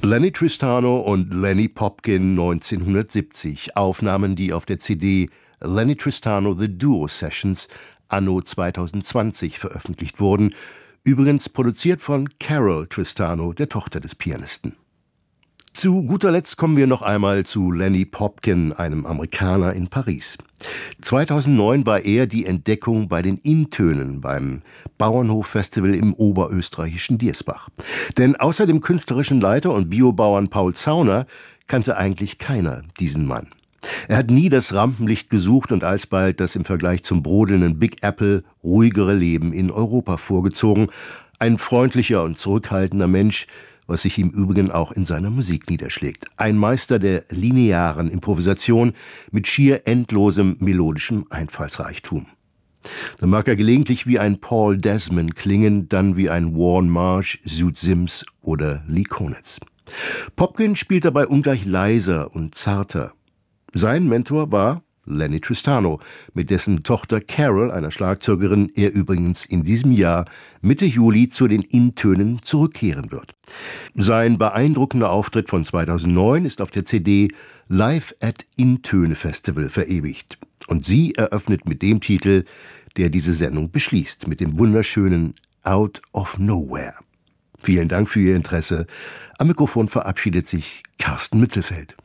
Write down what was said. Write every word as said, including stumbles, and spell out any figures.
Lenny Tristano und Lenny Popkin neunzehnhundertsiebzig. Aufnahmen, die auf der C D Lenny Tristano The Duo Sessions anno zweitausendzwanzig veröffentlicht wurden. Übrigens produziert von Carol Tristano, der Tochter des Pianisten. Zu guter Letzt kommen wir noch einmal zu Lenny Popkin, einem Amerikaner in Paris. zweitausendneun war er die Entdeckung bei den In-Tönen beim Bauernhof-Festival im oberösterreichischen Diersbach. Denn außer dem künstlerischen Leiter und Biobauern Paul Zauner kannte eigentlich keiner diesen Mann. Er hat nie das Rampenlicht gesucht und alsbald das im Vergleich zum brodelnden Big Apple ruhigere Leben in Europa vorgezogen. Ein freundlicher und zurückhaltender Mensch, was sich im Übrigen auch in seiner Musik niederschlägt. Ein Meister der linearen Improvisation mit schier endlosem melodischem Einfallsreichtum. Da mag er gelegentlich wie ein Paul Desmond klingen, dann wie ein Warren Marsh, Zoot Sims oder Lee Konitz. Popkin spielt dabei ungleich leiser und zarter. Sein Mentor war Lenny Tristano, mit dessen Tochter Carol, einer Schlagzeugerin, er übrigens in diesem Jahr Mitte Juli zu den In-Tönen zurückkehren wird. Sein beeindruckender Auftritt von zweitausendneun ist auf der C D Live at In-Töne Festival verewigt. Und sie eröffnet mit dem Titel, der diese Sendung beschließt, mit dem wunderschönen Out of Nowhere. Vielen Dank für Ihr Interesse. Am Mikrofon verabschiedet sich Carsten Mützelfeld.